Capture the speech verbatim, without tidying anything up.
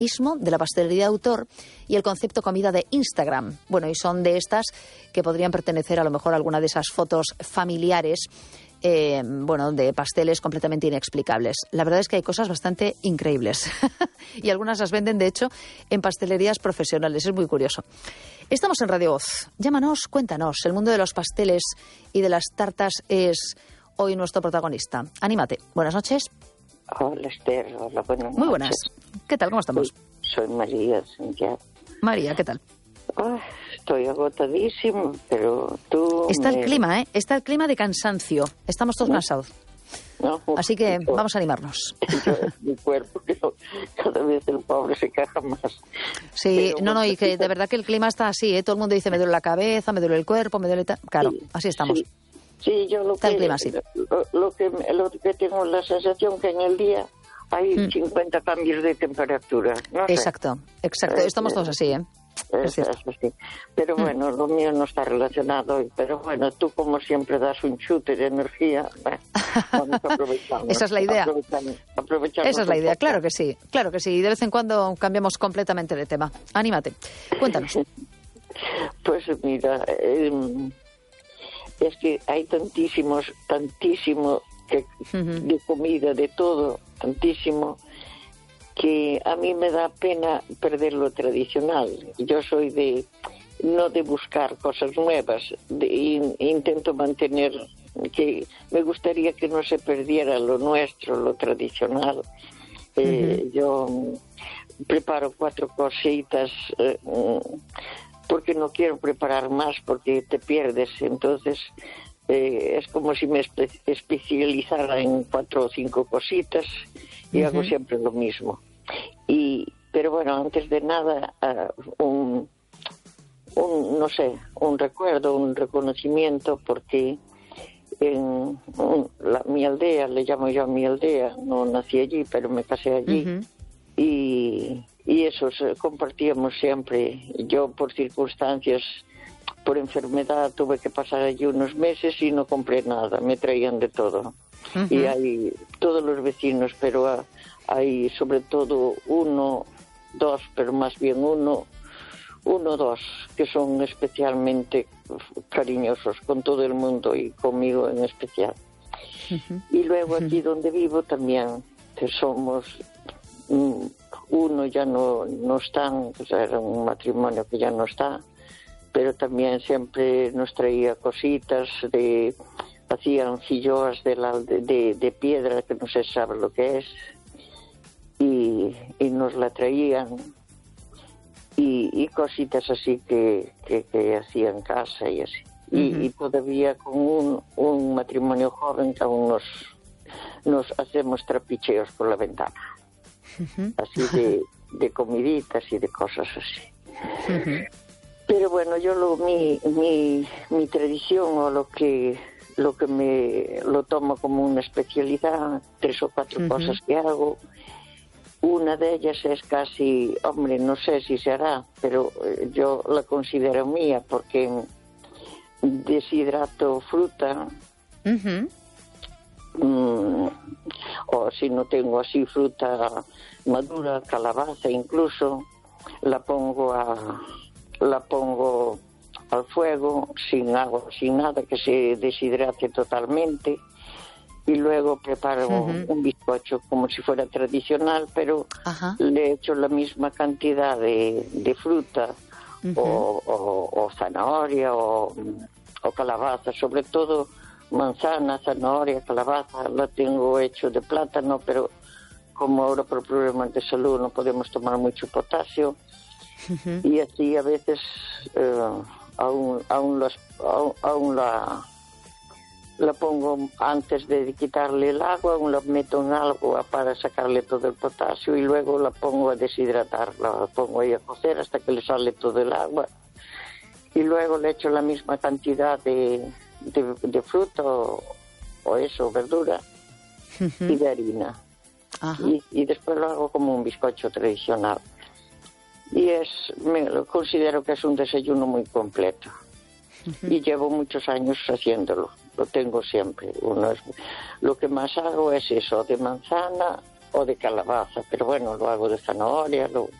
ismo de la pastelería de autor y el concepto comida de Instagram. Bueno, y son de estas que podrían pertenecer a lo mejor a alguna de esas fotos familiares, eh, bueno, de pasteles completamente inexplicables. La verdad es que hay cosas bastante increíbles y algunas las venden, de hecho, en pastelerías profesionales. Es muy curioso. Estamos en Radio Voz. Llámanos, cuéntanos. El mundo de los pasteles y de las tartas es hoy nuestro protagonista. Anímate. Buenas noches. Hola, Esther. Hola, buenas noches. Muy buenas. ¿Qué tal? ¿Cómo estamos? Soy María Santiago. María, ¿qué tal? Oh, estoy agotadísimo, pero tú... Está me... el clima, ¿eh? Está el clima de cansancio. Estamos todos ¿No? cansados. No, Así que yo, vamos a animarnos. Yo, mi cuerpo, yo, cada vez el pobre se caja más. Sí, pero, no, no, y que de verdad que el clima está así, ¿eh? Todo el mundo dice, me duele la cabeza, me duele el cuerpo, me duele... Claro, sí, así estamos. Sí, sí yo lo está que, el clima así. Lo, lo, que, lo que tengo la sensación que en el día hay mm. cincuenta cambios de temperatura. No sé. Exacto, exacto. Estamos todos así, ¿eh? Es, es así. Pero bueno, mm. lo mío no está relacionado hoy. Pero bueno, tú como siempre das un chute de energía. Bueno, vamos a aprovecharnos. Esa es la idea. Aprovecharnos, aprovecharnos Esa es la idea, claro que sí. Claro que sí. De vez en cuando cambiamos completamente de tema. Anímate. Cuéntanos. Pues mira, eh, es que hay tantísimos, tantísimo que, uh-huh. de comida, de todo, tantísimo, que a mí me da pena perder lo tradicional. Yo soy de, no de buscar cosas nuevas, de, in, intento mantener, que me gustaría que no se perdiera lo nuestro, lo tradicional. Eh, uh-huh. Yo preparo cuatro cositas, eh, porque no quiero preparar más, porque te pierdes, entonces... Eh, es como si me espe- especializara en cuatro o cinco cositas y uh-huh. hago siempre lo mismo. Y, pero bueno, antes de nada, uh, un, un, no sé, un recuerdo, un reconocimiento, porque en un, la, mi aldea, le llamo yo a mi aldea, no nací allí, pero me casé allí, uh-huh. y, y eso compartíamos siempre. Yo, por circunstancias... por enfermedad tuve que pasar allí unos meses y no compré nada, me traían de todo. Uh-huh. Y hay todos los vecinos, pero hay sobre todo uno, dos, pero más bien uno, uno, dos, que son especialmente cariñosos con todo el mundo y conmigo en especial. Uh-huh. Y luego aquí uh-huh. donde vivo también, que somos, uno ya no, no están, o sea, era un matrimonio que ya no está, pero también siempre nos traía cositas, de hacían filloas de, la, de, de piedra, que no se sabe lo que es, y, y nos la traían, y, y cositas así que, que, que hacía en casa y así. Uh-huh. Y, y todavía con un, un matrimonio joven que aún nos, nos hacemos trapicheos por la ventana, uh-huh. así de, de comiditas y de cosas así. Uh-huh. Pero bueno, yo lo, mi, mi, mi tradición o lo que lo que me lo tomo como una especialidad, tres o cuatro uh-huh. cosas que hago. Una de ellas es casi, hombre, no sé si se hará, pero yo la considero mía porque deshidrato fruta, uh-huh. mm, o si no tengo así fruta madura, calabaza incluso, la pongo a... la pongo al fuego, sin agua, sin nada, que se deshidrate totalmente, y luego preparo uh-huh. un bizcocho como si fuera tradicional, pero uh-huh. le echo la misma cantidad de, de fruta uh-huh. o, o, o zanahoria o, o calabaza, sobre todo manzana, zanahoria, calabaza. La tengo hecho de plátano, pero como ahora por problemas de salud no podemos tomar mucho potasio. Uh-huh. Y así a veces eh, aún, aún, las, aún, aún la, la pongo antes de quitarle el agua, aún la meto en agua para sacarle todo el potasio y luego la pongo a deshidratar, la pongo ahí a cocer hasta que le sale todo el agua y luego le echo la misma cantidad de, de, de fruta o, o eso, verdura uh-huh. y de harina. Uh-huh. y, y después lo hago como un bizcocho tradicional. Y es, me lo considero que es un desayuno muy completo. Uh-huh. Y llevo muchos años haciéndolo. Lo tengo siempre. Uno es, lo que más hago es eso, de manzana, o de calabaza, pero bueno, lo hago de zanahoria, lo,